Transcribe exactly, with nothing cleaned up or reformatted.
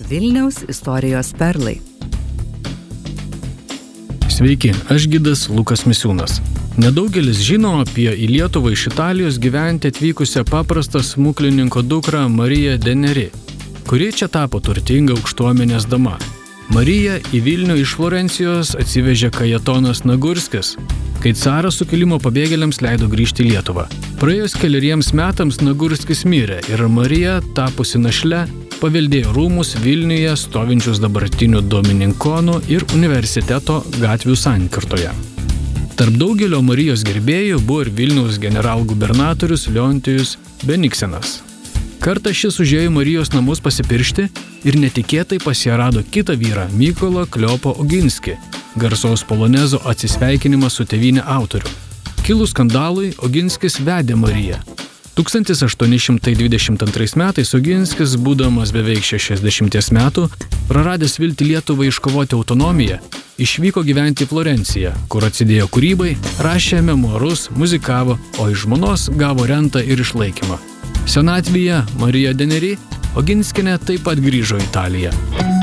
Vilniaus istorijos perlai. Sveiki, aš gidas Lukas Misiūnas. Nedaugelis žino apie į Lietuvą iš Italijos gyventi atvykusią paprastą smuklininko dukrą Mariją Deneri, kuri čia tapo turtinga aukštuomenės dama. Mariją į Vilnių iš Florencijos atsivežė Kajetonas Nagurskis, kai caras sukilimo pabėgėliams leido grįžti į Lietuvą. Praėjus keleriems metams Nagurskis mirė ir Marija, tapusi našle, paveldėjo rūmus Vilniuje stovinčius dabartinių Domininkonų ir universiteto gatvių sankirtoje. Tarp daugelio Marijos gerbėjų buvo ir Vilniaus generalgubernatorius Leontijus Beniksenas. Kartą šis užėjo į Marijos namus pasipiršti ir netikėtai pas ją rado kitą vyrą Mykolą Kleopą Oginskį, garsaus polonezo Atsisveikinimas su tėvyne autorių. Kilus skandalui, Oginskis vedė Mariją. tūkstantis aštuoni šimtai dvidešimt antrais metais Oginskis, būdamas beveik šešiasdešimties metų, praradęs viltį Lietuvai iškovoti autonomiją, išvyko gyventi į Florenciją, kur atsidėjo kūrybai, rašė memuarus, muzikavo, o iš žmonos gavo rentą ir išlaikymą. Senatvėje Marija Deneri Oginskienė taip pat grįžo į Italiją.